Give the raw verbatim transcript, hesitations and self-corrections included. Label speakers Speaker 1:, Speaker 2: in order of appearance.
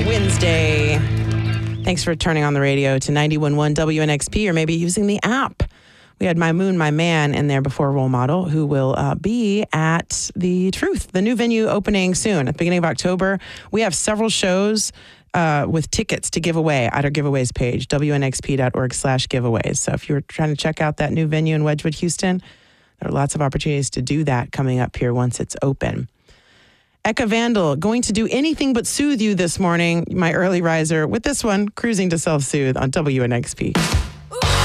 Speaker 1: Wednesday. Thanks for turning on the radio to ninety-one point one W N X P or maybe using the app. We had My Moon, My Man in there before Role Model, who will uh, be at The Truth, the new venue opening soon at the beginning of October. We have several shows uh, with tickets to give away at our giveaways page, W N X P dot org slash giveaways. So if you're trying to check out that new venue in Wedgwood, Houston, there are lots of opportunities to do that coming up here once it's open. Eka Vandal, going to do anything but soothe you this morning, my early riser, with this one, Cruising to Self-Soothe on W N X P.